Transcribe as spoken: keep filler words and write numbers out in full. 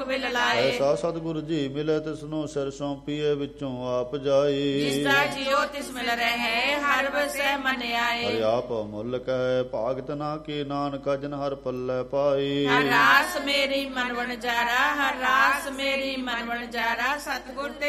Bill ਲਾਏ। ਐਸਾ ਸਤਿਗੁਰ ਜੀ ਮਿਲੇ ਤਿਸਨੂੰ ਸਿਰ ਸੌਂਪੀਏ ਵਿੱਚੋਂ ਆਪ ਜਾਈ। ਜਿਸ ਦਾ ਜਿਉ ਤਿਸ ਮਿਲ ਰਹੇ ਹਰ ਵਸੈ ਮਨ ਆਏ। ਹਰਿ ਆਪ ਮੁੱਲ ਕਹੈ ਭਾਗਤ ਨਾ ਕੀ ਨਾਨਕ ਜਨ ਹਰ ਪੱਲੇ ਪਾਈ। ਹਰ ਰਾਸ ਮੇਰੀ ਮਨ ਵਣਜਾਰਾ ਹਰ ਰਾਸ ਮੇਰੀ ਮਨ ਵਣਜਾਰਾ ਸਤਿਗੁਰ ਤੇ